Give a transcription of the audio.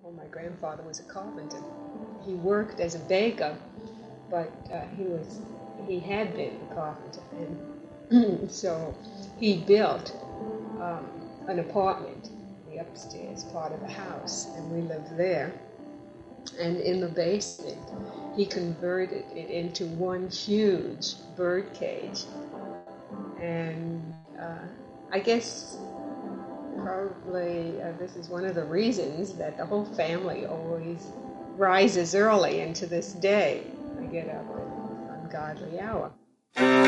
Well, my grandfather was a carpenter. He worked as a baker, but he had been a carpenter, and so he built an apartment, the upstairs part of the house, and we lived there. And in the basement, he converted it into one huge bird cage. And I guess probably this is one of the reasons that the whole family always rises early, and to this day I get up at an ungodly hour.